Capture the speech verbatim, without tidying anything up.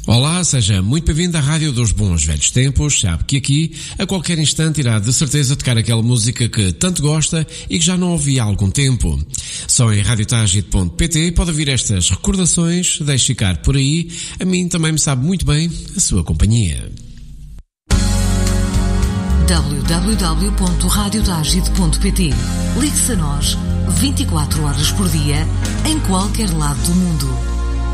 Olá, seja muito bem-vindo à Rádio dos Bons Velhos Tempos. Sabe que aqui, a qualquer instante, irá de certeza tocar aquela música que tanto gosta e que já não ouvi há algum tempo. Só em rádio tagit ponto pt pode ouvir estas recordações, deixe ficar por aí. A mim também me sabe muito bem a sua companhia. w w w ponto rádio tagit ponto pt. Ligue-se a nós vinte e quatro horas por dia, em qualquer lado do mundo.